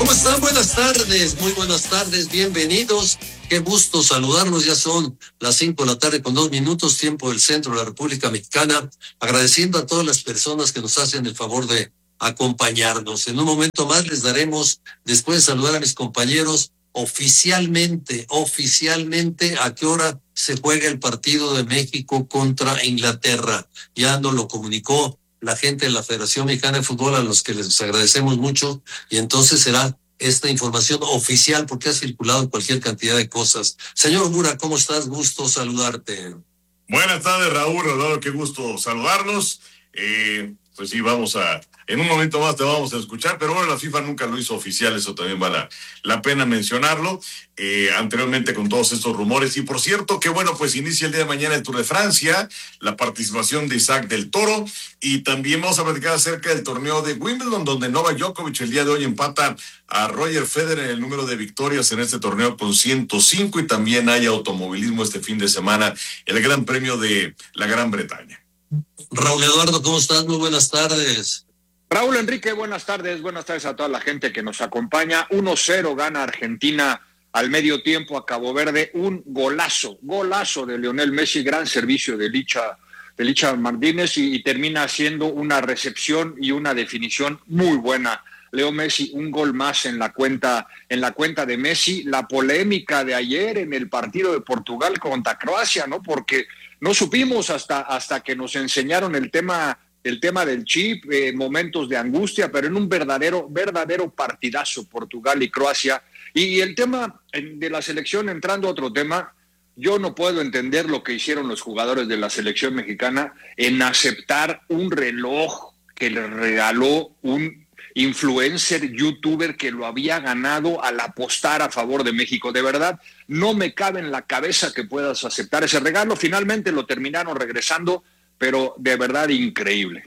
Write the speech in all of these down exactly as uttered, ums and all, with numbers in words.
¿Cómo están? Buenas tardes, muy buenas tardes, bienvenidos. Qué gusto saludarlos, ya son las cinco de la tarde con dos minutos, tiempo del centro de la República Mexicana. Agradeciendo a todas las personas que nos hacen el favor de acompañarnos. En un momento más les daremos, después de saludar a mis compañeros, oficialmente, oficialmente a qué hora se juega el partido de México contra Inglaterra. Ya nos lo comunicó la gente de la Federación Mexicana de Fútbol, a los que les agradecemos mucho, y entonces será esta información oficial porque ha circulado cualquier cantidad de cosas. Señor Mura, ¿cómo estás? Gusto saludarte. Buenas tardes, Raúl, Rodolfo, qué gusto saludarlos. Eh, pues sí, vamos a, en un momento más te vamos a escuchar, pero bueno, la FIFA nunca lo hizo oficial, eso también vale la, la pena mencionarlo, eh, anteriormente con todos estos rumores. Y por cierto, que bueno, pues inicia el día de mañana el Tour de Francia, la participación de Isaac del Toro, y también vamos a platicar acerca del torneo de Wimbledon, donde Novak Djokovic el día de hoy empata a Roger Federer en el número de victorias en este torneo con ciento cinco, y también hay automovilismo este fin de semana, el Gran Premio de la Gran Bretaña. Raúl Eduardo, ¿cómo estás? Muy buenas tardes. Raúl Enrique, buenas tardes, buenas tardes a toda la gente que nos acompaña. uno cero gana Argentina al medio tiempo a Cabo Verde, un golazo, golazo de Lionel Messi, gran servicio de Licha, de Licha Martínez y, y termina haciendo una recepción y una definición muy buena. Leo Messi, un gol más en la cuenta, en la cuenta de Messi. La polémica de ayer en el partido de Portugal contra Croacia, ¿no? Porque no supimos hasta, hasta que nos enseñaron el tema, el tema del chip, eh, momentos de angustia, pero en un verdadero, verdadero partidazo Portugal y Croacia. Y el tema de la selección, entrando a otro tema, yo no puedo entender lo que hicieron los jugadores de la selección mexicana en aceptar un reloj que le regaló un influencer, youtuber que lo había ganado al apostar a favor de México. De verdad, no me cabe en la cabeza que puedas aceptar ese regalo. Finalmente lo terminaron regresando, pero de verdad increíble.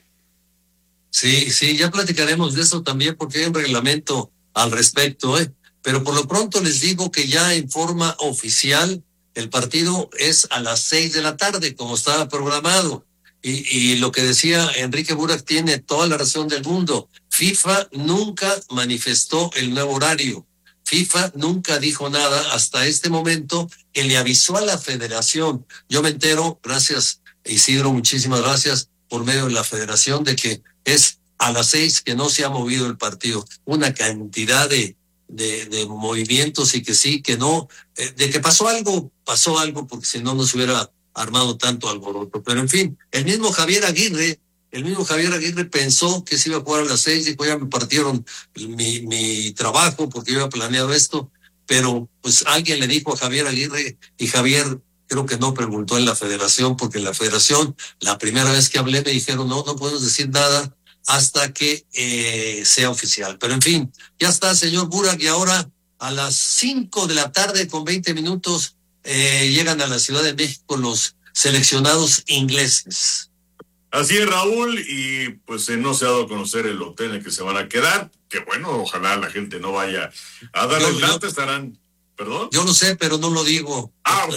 Sí, sí, ya platicaremos de eso también porque hay un reglamento al respecto, ¿eh? Pero por lo pronto les digo que ya en forma oficial el partido es a las seis de la tarde, como estaba programado. Y, y lo que decía Enrique Burak tiene toda la razón del mundo. FIFA nunca manifestó el nuevo horario. FIFA nunca dijo nada hasta este momento que le avisó a la federación. Yo me entero, gracias Isidro, muchísimas gracias, por medio de la federación, de que es a las seis que no se ha movido el partido. Una cantidad de, de, de movimientos y que sí, que no. Eh, de que pasó algo, pasó algo, porque si no, no se hubiera armado tanto alboroto. Pero en fin, el mismo Javier Aguirre, el mismo Javier Aguirre pensó que se iba a jugar a las seis, dijo, ya me partieron mi, mi trabajo porque yo había planeado esto, pero pues alguien le dijo a Javier Aguirre, y Javier creo que no preguntó en la federación, porque en la federación, la primera vez que hablé me dijeron, no, no podemos decir nada hasta que eh, sea oficial. Pero en fin, ya está, señor Burak, y ahora a las cinco de la tarde con veinte minutos, Eh, llegan a la Ciudad de México los seleccionados ingleses. Así es, Raúl, y pues eh, no se ha dado a conocer el hotel en el que se van a quedar, que bueno, ojalá la gente no vaya a darle el lante, estarán, ¿perdón? Yo lo sé, pero no lo digo. Ah,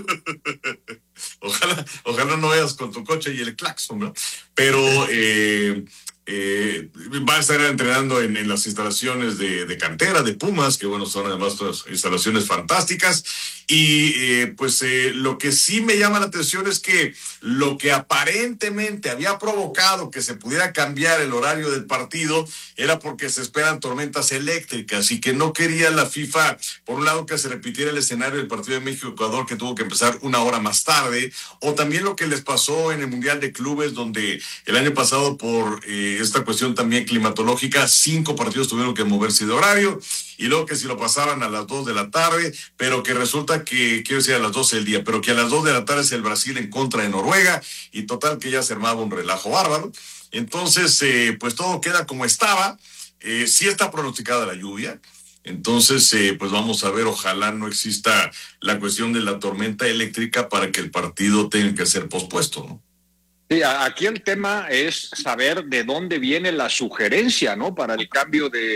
ojalá, ojalá no vayas con tu coche y el claxon, ¿no? Pero eh, eh, va a estar entrenando en, en las instalaciones de, de cantera, de Pumas, que bueno, son además todas instalaciones fantásticas. Y eh, pues eh, lo que sí me llama la atención es que lo que aparentemente había provocado que se pudiera cambiar el horario del partido era porque se esperan tormentas eléctricas y que no quería la FIFA, por un lado, que se repitiera el escenario del partido de México-Ecuador, que tuvo que empezar una hora más tarde, o también lo que les pasó en el Mundial de Clubes, donde el año pasado por eh, esta cuestión también climatológica, cinco partidos tuvieron que moverse de horario, y luego que si lo pasaban a las dos de la tarde, pero que resulta que, quiero decir a las doce del día, pero que a las dos de la tarde es el Brasil en contra de Noruega, y total que ya se armaba un relajo bárbaro. Entonces, eh, pues todo queda como estaba. Eh, sí está pronosticada la lluvia, entonces eh, pues vamos a ver, ojalá no exista la cuestión de la tormenta eléctrica para que el partido tenga que ser pospuesto, ¿no? Sí, aquí el tema es saber de dónde viene la sugerencia, ¿no? Para el cambio de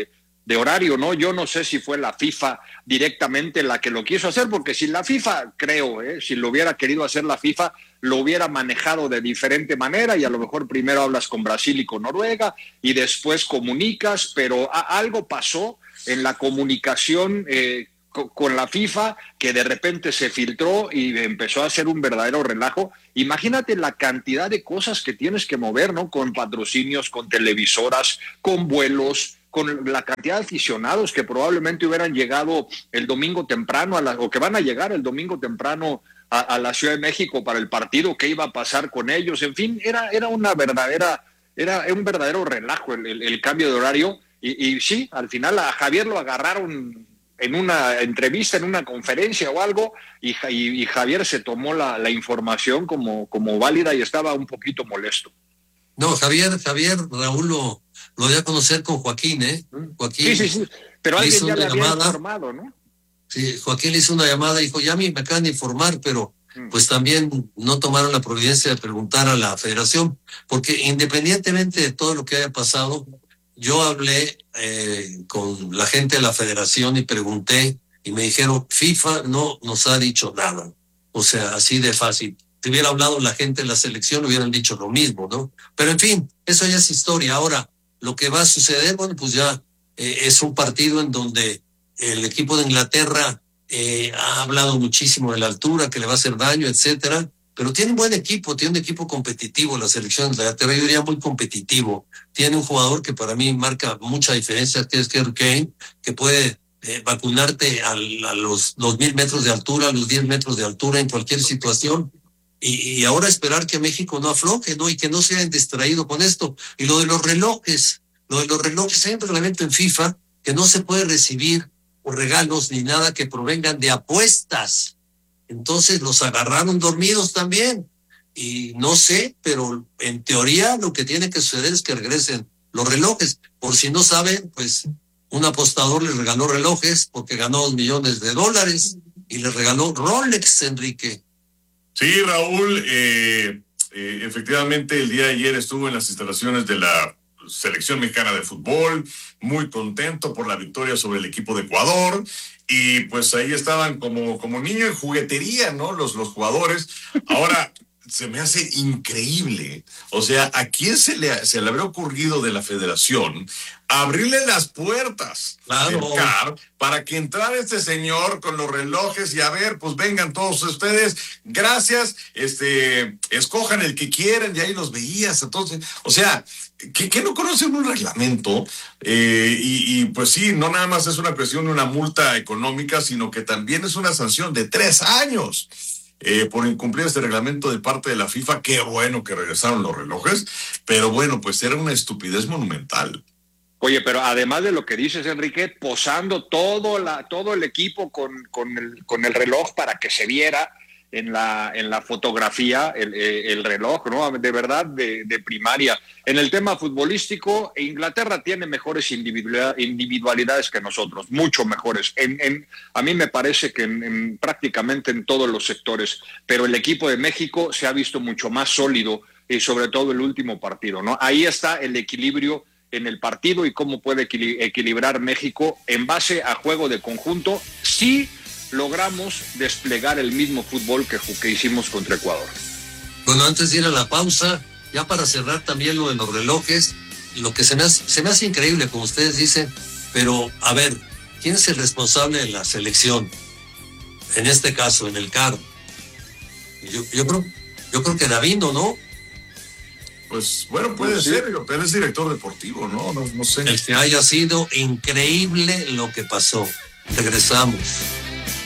de horario, ¿no? Yo no sé si fue la FIFA directamente la que lo quiso hacer, porque si la FIFA, creo, ¿eh? si lo hubiera querido hacer la FIFA, lo hubiera manejado de diferente manera y a lo mejor primero hablas con Brasil y con Noruega y después comunicas, pero a, algo pasó en la comunicación eh, co- con la FIFA que de repente se filtró y empezó a hacer un verdadero relajo. Imagínate la cantidad de cosas que tienes que mover, ¿no? Con patrocinios, con televisoras, con vuelos, con la cantidad de aficionados que probablemente hubieran llegado el domingo temprano a la, o que van a llegar el domingo temprano a, a la Ciudad de México para el partido, qué iba a pasar con ellos, en fin, era, era una verdadera, era un verdadero relajo el, el, el cambio de horario, y, y sí, al final a Javier lo agarraron en una entrevista, en una conferencia o algo, y, y, y Javier se tomó la, la información como, como válida y estaba un poquito molesto. No, Javier, Javier, Raúl lo, lo dio a conocer con Joaquín, ¿eh? Joaquín. Sí, sí, sí, pero alguien ya le había informado, ¿no? Sí, Joaquín le hizo una llamada y dijo, ya me acaban de informar, pero pues también no tomaron la providencia de preguntar a la federación, porque independientemente de todo lo que haya pasado, yo hablé eh, con la gente de la federación y pregunté, y me dijeron, FIFA no nos ha dicho nada. O sea, así de fácil. Si hubiera hablado la gente de la selección, hubieran dicho lo mismo, ¿no? Pero en fin, eso ya es historia. Ahora, lo que va a suceder, bueno, pues ya eh, es un partido en donde el equipo de Inglaterra eh, ha hablado muchísimo de la altura, que le va a hacer daño, etcétera, pero tiene un buen equipo, tiene un equipo competitivo, la selección de Inglaterra, yo diría muy competitivo. Tiene un jugador que para mí marca mucha diferencia, que es Harry Kane, que puede eh, vacunarte al, a los dos mil metros de altura, a los diez metros de altura en cualquier situación. Y, y ahora esperar que México no afloje, ¿no? Y que no se hayan distraído con esto. Y lo de los relojes, lo de los relojes, hay un reglamento en FIFA que no se puede recibir o regalos ni nada que provengan de apuestas. Entonces los agarraron dormidos también. Y no sé, pero en teoría lo que tiene que suceder es que regresen los relojes. Por si no saben, pues un apostador les regaló relojes porque ganó dos millones de dólares y les regaló Rolex, Enrique. Sí, Raúl, eh, eh, efectivamente el día de ayer estuvo en las instalaciones de la Selección Mexicana de Fútbol, muy contento por la victoria sobre el equipo de Ecuador, y pues ahí estaban como, como niño en juguetería, ¿no? Los, los jugadores. Ahora, se me hace increíble, o sea, ¿a quién se le, se le habría ocurrido de la federación abrirle las puertas claro. del C A R para que entrara este señor con los relojes y a ver, pues vengan todos ustedes, gracias, este, escojan el que quieran, y ahí los veías, entonces, o sea, que, que no conocen un reglamento, eh, y, y pues sí, no nada más es una cuestión de una multa económica, sino que también es una sanción de tres años. Eh, por incumplir este reglamento de parte de la FIFA. Qué bueno que regresaron los relojes, pero bueno, pues era una estupidez monumental. Oye, pero además de lo que dices, Enrique, posando todo la todo el equipo con, con, el, con el reloj para que se viera en la en la fotografía el, el reloj, ¿no? De verdad, de, de primaria. En el tema futbolístico, Inglaterra tiene mejores individualidades que nosotros, mucho mejores. En, en, a mí me parece que en, en, prácticamente en todos los sectores, pero el equipo de México se ha visto mucho más sólido, y sobre todo el último partido, ¿no? Ahí está el equilibrio en el partido y cómo puede equilibrar México en base a juego de conjunto, si logramos desplegar el mismo fútbol que, que hicimos contra Ecuador. Bueno, antes de ir a la pausa, ya para cerrar también lo de los relojes, lo que se me hace, se me hace increíble, como ustedes dicen, pero a ver, ¿quién es el responsable de la selección? En este caso, en el C A R. Yo, yo creo, yo creo que Davino, ¿no? Pues bueno, puede sí. ser, pero es director deportivo, ¿no? No, no sé. El que haya sido increíble lo que pasó. Regresamos.